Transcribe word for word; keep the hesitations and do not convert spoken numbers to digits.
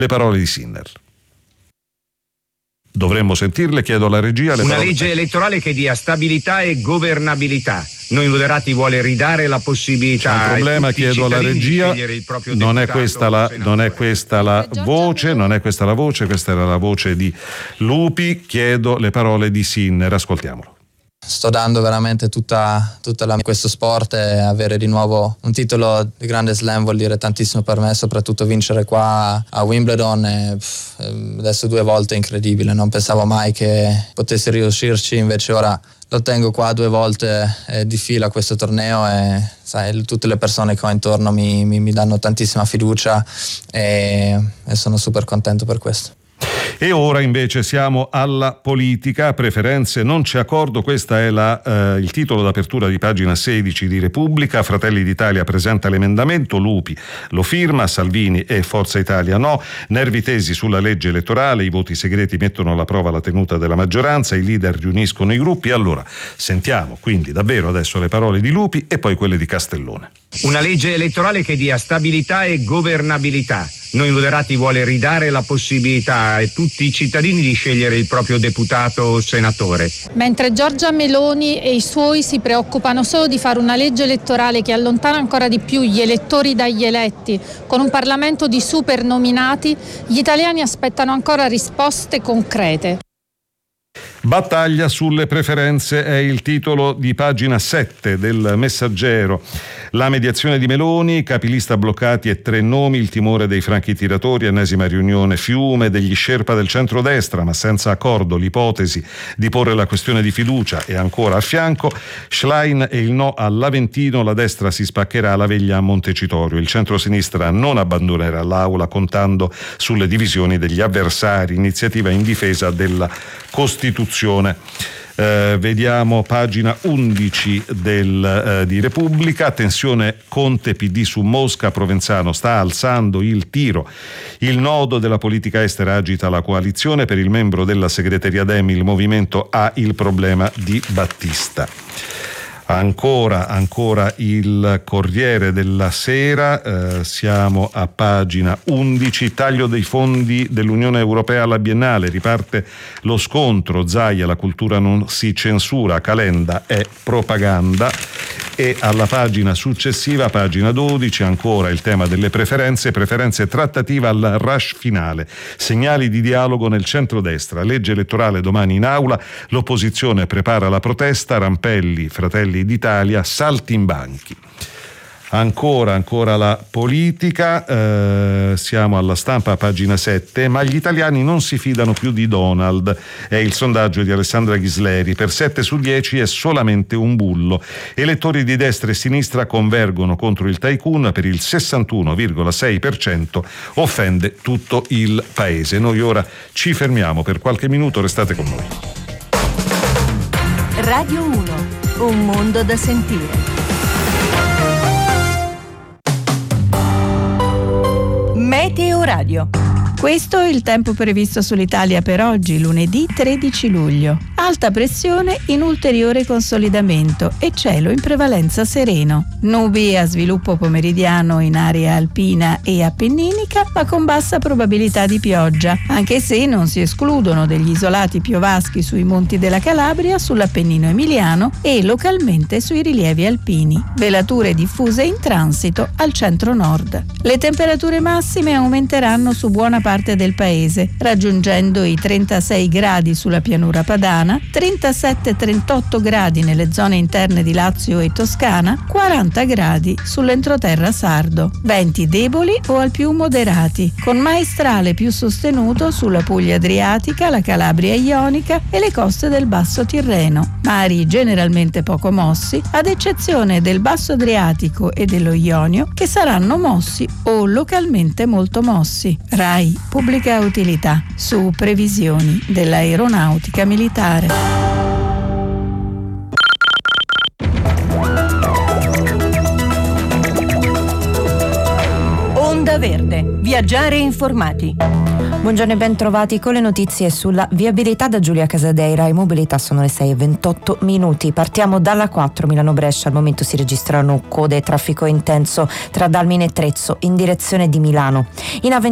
le parole di Sinner. Dovremmo sentirle, chiedo alla regia. Le Una parole. legge elettorale che dia stabilità e governabilità. Noi moderati vuole ridare la possibilità. C'è un problema, chiedo alla regia. Non è questa la, non è questa la voce, non è questa la voce, questa era la voce di Lupi. Chiedo le parole di Sinner, ascoltiamolo. Sto dando veramente tutta, tutta la questo sport, e avere di nuovo un titolo di grande slam vuol dire tantissimo per me, soprattutto vincere qua a Wimbledon. E, pff, adesso due volte è incredibile, non pensavo mai che potessi riuscirci, invece ora lo tengo qua due volte eh, di fila questo torneo, e sai, tutte le persone che ho intorno mi, mi, mi danno tantissima fiducia, e, e sono super contento per questo. E ora invece siamo alla politica, preferenze non c'è accordo, questo è la, eh, il titolo d'apertura di pagina sedici di Repubblica. Fratelli d'Italia presenta l'emendamento, Lupi lo firma, Salvini e Forza Italia no, nervi tesi sulla legge elettorale, i voti segreti mettono alla prova la tenuta della maggioranza, i leader riuniscono i gruppi. Allora sentiamo quindi davvero adesso le parole di Lupi e poi quelle di Castellone. Una legge elettorale che dia stabilità e governabilità. Noi moderati vuole ridare la possibilità a tutti i cittadini di scegliere il proprio deputato o senatore. Mentre Giorgia Meloni e i suoi si preoccupano solo di fare una legge elettorale che allontana ancora di più gli elettori dagli eletti, con un Parlamento di supernominati, gli italiani aspettano ancora risposte concrete. Battaglia sulle preferenze è il titolo di pagina sette del Messaggero. La mediazione di Meloni, capilista bloccati e tre nomi, il timore dei franchi tiratori, ennesima riunione fiume degli sherpa del centrodestra, ma senza accordo, l'ipotesi di porre la questione di fiducia e ancora a fianco Schlein e il no all'Aventino, la destra si spaccherà la veglia a Montecitorio, il centrosinistra non abbandonerà l'aula contando sulle divisioni degli avversari, iniziativa in difesa della Costituzione. Eh, vediamo pagina undici del, eh, di Repubblica, tensione Conte P D su Mosca, Provenzano sta alzando il tiro, il nodo della politica estera agita la coalizione, per il membro della segreteria Dem il movimento ha il problema di Battista. Ancora, ancora il Corriere della Sera, eh, siamo a pagina undici, taglio dei fondi dell'Unione Europea alla Biennale, riparte lo scontro, Zaia, la cultura non si censura, Calenda è propaganda. E alla pagina successiva, pagina dodici, ancora il tema delle preferenze, preferenze trattativa al rush finale, segnali di dialogo nel centrodestra, legge elettorale domani in aula, l'opposizione prepara la protesta, Rampelli, Fratelli d'Italia, saltimbanchi. Ancora, ancora la politica, eh, siamo alla Stampa, pagina sette, ma gli italiani non si fidano più di Donald, è il sondaggio di Alessandra Ghisleri, per sette su dieci è solamente un bullo, elettori di destra e sinistra convergono contro il tycoon, per il sessantuno virgola sei per cento offende tutto il paese. Noi ora ci fermiamo per qualche minuto, restate con noi. Radio uno, un mondo da sentire. Meteo Radio. Questo è il tempo previsto sull'Italia per oggi, lunedì tredici luglio. Alta pressione in ulteriore consolidamento e cielo in prevalenza sereno. Nubi a sviluppo pomeridiano in area alpina e appenninica, ma con bassa probabilità di pioggia, anche se non si escludono degli isolati piovaschi sui monti della Calabria, sull'Appennino emiliano e localmente sui rilievi alpini. Velature diffuse in transito al centro-nord. Le temperature massime aumenteranno su buona parte del paese, raggiungendo i trentasei gradi sulla pianura padana, trentasette trentotto gradi nelle zone interne di Lazio e Toscana, quaranta gradi sull'entroterra sardo. Venti deboli o al più moderati, con maestrale più sostenuto sulla Puglia adriatica, la Calabria ionica e le coste del Basso Tirreno. Mari generalmente poco mossi, ad eccezione del Basso Adriatico e dello Ionio, che saranno mossi o localmente molto mossi. RAI Pubblica Utilità, su previsioni dell'aeronautica militare. Onda Verde, viaggiare informati. Buongiorno e ben trovati con le notizie sulla viabilità da Giulia Casadeira. In mobilità sono le sei e ventotto minuti. Partiamo dalla quattro Milano-Brescia. Al momento si registrano code e traffico intenso tra Dalmine e Trezzo in direzione di Milano. In